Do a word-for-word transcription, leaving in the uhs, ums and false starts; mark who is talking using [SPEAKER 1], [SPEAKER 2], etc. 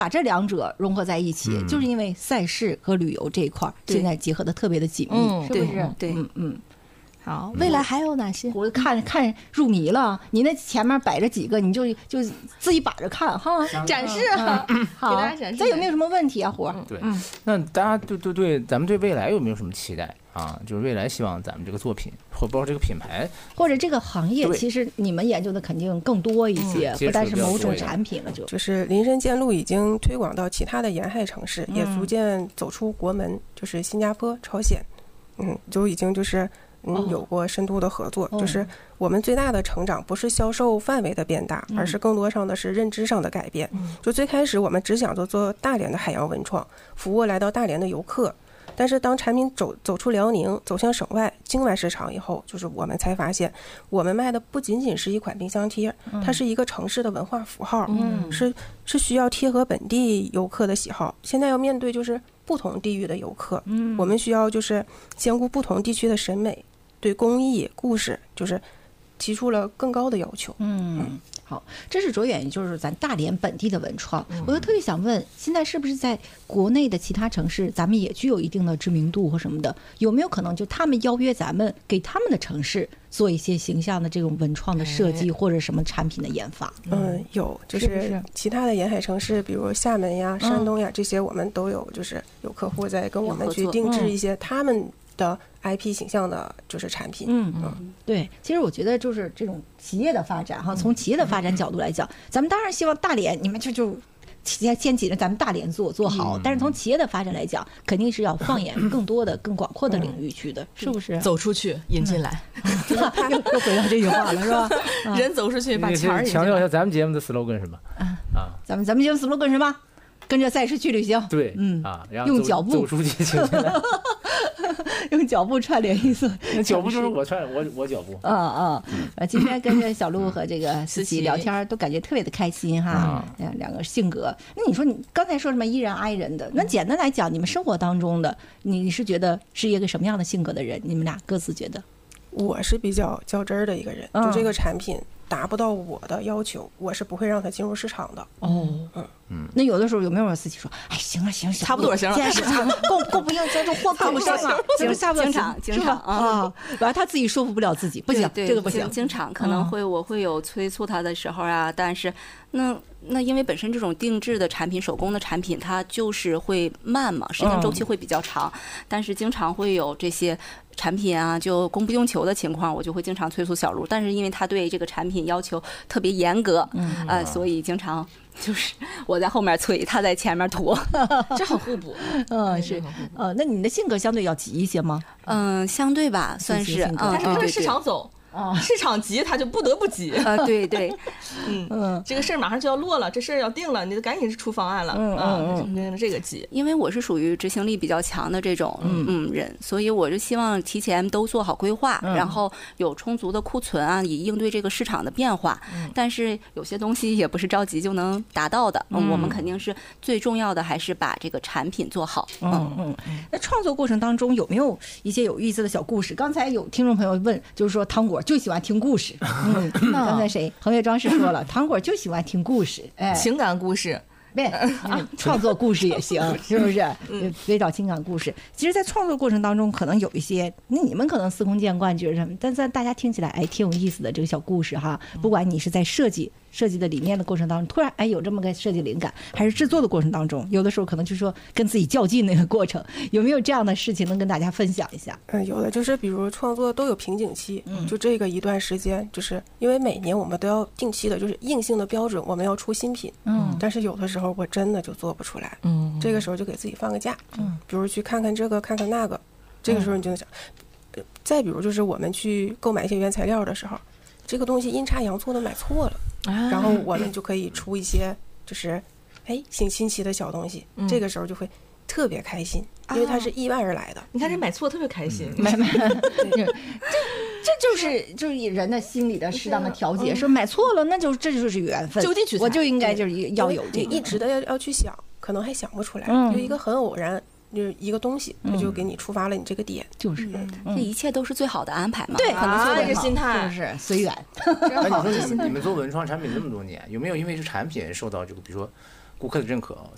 [SPEAKER 1] 把这两者融合在一起，嗯、就是因为赛事和旅游这一块现在结合的特别的紧密，嗯、是不是？
[SPEAKER 2] 对，
[SPEAKER 1] 嗯嗯。
[SPEAKER 3] 好，未来还有哪些？
[SPEAKER 1] 我看看入迷了。你那前面摆着几个，你就就自己把着看哈，
[SPEAKER 3] 展示哈，
[SPEAKER 1] 嗯、好，
[SPEAKER 3] 给大家展示。
[SPEAKER 1] 这有没有什么问题啊，虎儿？
[SPEAKER 4] 对，嗯，那大家对对对，咱们对未来有没有什么期待啊？就是未来希望咱们这个作品，或包括这个品牌，
[SPEAKER 1] 或者这个行业，其实你们研究的肯定更多一些，嗯、不但是某种产品了就，
[SPEAKER 5] 就就是林深见鹿已经推广到其他的沿海城市，嗯、也逐渐走出国门，就是新加坡、朝鲜，嗯，就已经就是。嗯，有过深度的合作，哦、就是我们最大的成长不是销售范围的变大，嗯、而是更多上的是认知上的改变。嗯、就最开始我们只想着做大连的海洋文创，服务来到大连的游客，但是当产品走走出辽宁，走向省外境外市场以后，就是我们才发现，我们卖的不仅仅是一款冰箱贴，嗯、它是一个城市的文化符号，嗯、是是需要贴合本地游客的喜好。现在要面对就是不同地域的游客，嗯、我们需要就是兼顾不同地区的审美。对工艺、故事，就是提出了更高的要求。
[SPEAKER 1] 嗯，好，这是着眼于就是咱大连本地的文创。嗯、我就特别想问，现在是不是在国内的其他城市，咱们也具有一定的知名度或什么的？有没有可能就他们邀约咱们，给他们的城市做一些形象的这种文创的设计，或者什么产品的研发？
[SPEAKER 5] 嗯，有，就是其他的沿海城市，比如厦门呀、山东呀、嗯、这些，我们都有，就是有客户在跟我们去定制一些他们的I P 形象的就是产品。
[SPEAKER 1] 嗯嗯，对，其实我觉得就是这种企业的发展哈，从企业的发展角度来讲，咱们当然希望大连你们就就先先紧着咱们大连做做好，嗯、但是从企业的发展来讲，肯定是要放眼更多的、更广阔的领域去的，嗯、是不是？
[SPEAKER 3] 走出去，引进来，
[SPEAKER 1] 嗯、又又回到这句话了，是吧？
[SPEAKER 3] 人走出去，把钱儿
[SPEAKER 4] 强调一下咱们节目的 slogan 是什么？
[SPEAKER 1] 啊啊，咱们咱们节目 slogan 是什么？跟着赛事去旅行。
[SPEAKER 4] 对，
[SPEAKER 1] 嗯
[SPEAKER 4] 啊，然后
[SPEAKER 1] 用脚步
[SPEAKER 4] 走出去，
[SPEAKER 1] 用脚步串联一次。
[SPEAKER 4] 那脚步就是我串我我脚步。
[SPEAKER 1] 嗯嗯，呃，今天跟着小鹿和这个思琪聊天，都感觉特别的开心哈。嗯，两个性格。那你说你刚才说什么依人挨人的？那简单来讲，你们生活当中的，你是觉得是一个什么样的性格的人？你们俩各自觉得？
[SPEAKER 5] 我是比较较真儿的一个人，
[SPEAKER 1] 嗯、
[SPEAKER 5] 就这个产品达不到我的要求，我是不会让它进入市场的。
[SPEAKER 1] 哦，嗯嗯。那有的时候有没有人司机说，哎，行了行了，
[SPEAKER 3] 差不多行了，
[SPEAKER 1] 现在市场供供不应求，这货供不上了，
[SPEAKER 2] 经
[SPEAKER 1] 差不多
[SPEAKER 2] 经常经常
[SPEAKER 1] 啊，完了他自己说服不了自己，不行，这个不行。
[SPEAKER 2] 经常可能会我会有催促他的时候啊，但是那那因为本身这种定制的产品、手工的产品，它就是会慢嘛，时间周期会比较长，但是经常会有这些产品啊就供不应求的情况，我就会经常催促小鹿，但是因为他对这个产品要求特别严格，嗯呃，所以经常就是我在后面催，他在前面拖，
[SPEAKER 3] 这很互补。
[SPEAKER 1] 嗯，是，呃，那你的性格相对要急一些吗？
[SPEAKER 2] 嗯，相对吧，算是，嗯，
[SPEAKER 3] 但是跟着市场走。啊，市场急，他就不得不急
[SPEAKER 2] 啊！对对，
[SPEAKER 3] 嗯嗯，这个事儿马上就要落了，这事儿要定了，你就赶紧出方案了，
[SPEAKER 1] 嗯
[SPEAKER 3] 嗯嗯，跟着这个急。
[SPEAKER 2] 因为我是属于执行力比较强的这种嗯嗯人，所以我就希望提前都做好规划，
[SPEAKER 1] 嗯、
[SPEAKER 2] 然后有充足的库存啊，以应对这个市场的变化。嗯、但是有些东西也不是着急就能达到的，嗯，我们肯定是最重要的还是把这个产品做好。
[SPEAKER 1] 嗯嗯嗯。那创作过程当中有没有一些有意思的小故事？刚才有听众朋友问，就是说糖果就喜欢听故事，嗯，刚才谁？彭岳庄是说了，糖果就喜欢听故事，哎，
[SPEAKER 3] 情感故事，
[SPEAKER 1] 对，啊、创作故事也行，是不是？嗯，别找情感故事。其实，在创作过程当中，可能有一些，那你们可能司空见惯，觉得什么？但是大家听起来，哎，挺有意思的这个小故事哈。不管你是在设计。设计的理念的过程当中，突然哎有这么个设计灵感，还是制作的过程当中，有的时候可能就是说跟自己较劲那个过程，有没有这样的事情能跟大家分享一下？
[SPEAKER 5] 嗯，有的，就是比如创作都有瓶颈期，嗯，就这个一段时间，就是因为每年我们都要定期的，就是硬性的标准，我们要出新品，嗯，但是有的时候我真的就做不出来，嗯，这个时候就给自己放个假，嗯，比如去看看这个，看看那个，这个时候你就能想，嗯、再比如就是我们去购买一些原材料的时候。这个东西阴差阳错的买错了，啊、然后我们就可以出一些就是哎新新奇的小东西，嗯、这个时候就会特别开心，因为它是意外而来的。啊、
[SPEAKER 3] 你看这买错特别开心，
[SPEAKER 1] 买买，这这就是就是人的心理的适当的调节，嗯、说买错了，那就这就是缘分，
[SPEAKER 3] 就地取材，
[SPEAKER 1] 我就应该就是要有这个，
[SPEAKER 5] 一直的要要去想，可能还想不出来，嗯、就一个很偶然。就是一个东西，它就给你触发了你这个点，
[SPEAKER 1] 就是
[SPEAKER 2] 这一切都是最好的安排嘛。
[SPEAKER 1] 对，
[SPEAKER 3] 可能这个心态
[SPEAKER 1] 就是随缘。
[SPEAKER 4] 哎，你说你们做文创产品这么多年，有没有因为这产品受到这个，比如说顾客的认可，